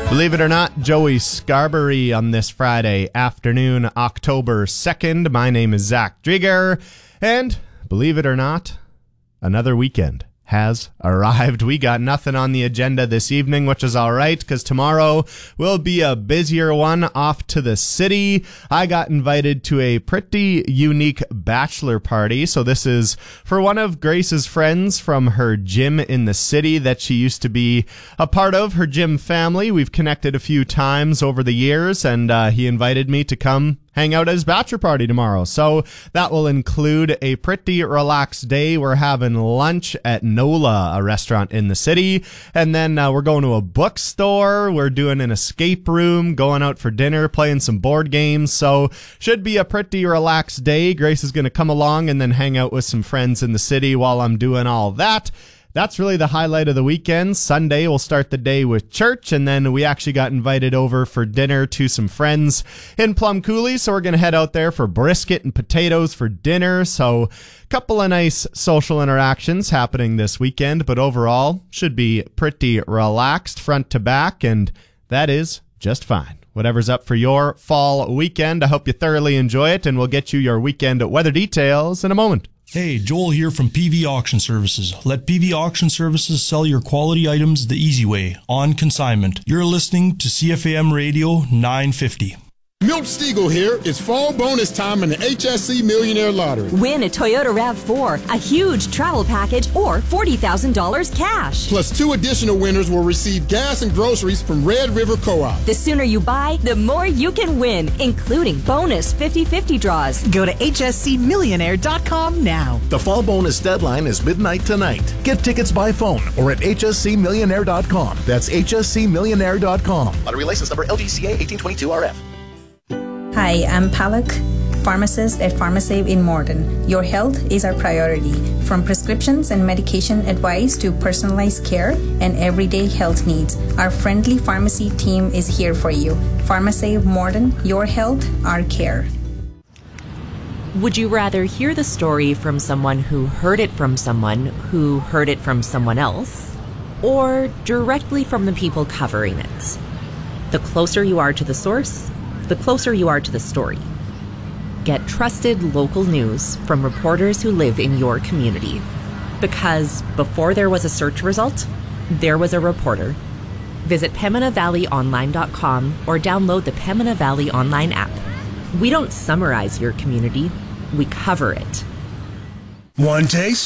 Believe it or not, Joey Scarberry on this Friday afternoon, October 2nd. My name is Zach Drieger, and believe it or not, another weekend has arrived. We got nothing on the agenda this evening, which is all right, because tomorrow will be a busier one off to the city. I got invited to a pretty unique bachelor party. So this is for one of Grace's friends from her gym in the city that she used to be a part of, her gym family. We've connected a few times over the years, and he invited me to come hang out at his bachelor party tomorrow. So that will include a pretty relaxed day. We're having lunch at NOLA, a restaurant in the city. And then we're going to a bookstore. We're doing an escape room, going out for dinner, playing some board games. So should be a pretty relaxed day. Grace is going to come along and then hang out with some friends in the city while I'm doing all that. That's really the highlight of the weekend. Sunday, we'll start the day with church, and then we actually got invited over for dinner to some friends in Plum Coulee, so we're going to head out there for brisket and potatoes for dinner. So a couple of nice social interactions happening this weekend, but overall should be pretty relaxed front to back, and that is just fine. Whatever's up for your fall weekend, I hope you thoroughly enjoy it, and we'll get you your weekend weather details in a moment. Hey, Joel here from PV Auction Services. Let PV Auction Services sell your quality items the easy way, on consignment. You're listening to CFAM Radio 950. Milt Stiegel here. It's fall bonus time in the HSC Millionaire Lottery. Win a Toyota RAV4, a huge travel package, or $40,000 cash. Plus 2 additional winners will receive gas and groceries from Red River Co-op. The sooner you buy, the more you can win, including bonus 50/50 draws. Go to hscmillionaire.com now. The fall bonus deadline is midnight tonight. Get tickets by phone or at hscmillionaire.com. That's hscmillionaire.com. Lottery license number LGCA 1822RF. Hi, I'm Palak, pharmacist at PharmaSave in Morden. Your health is our priority. From prescriptions and medication advice to personalized care and everyday health needs, our friendly pharmacy team is here for you. PharmaSave Morden, your health, our care. Would you rather hear the story from someone who heard it from someone who heard it from someone else, or directly from the people covering it? The closer you are to the source, the closer you are to the story. Get trusted local news from reporters who live in your community. Because before there was a search result, there was a reporter. Visit PeminaValleyOnline.com or download the Pembina Valley Online app. We don't summarize your community, we cover it. One taste?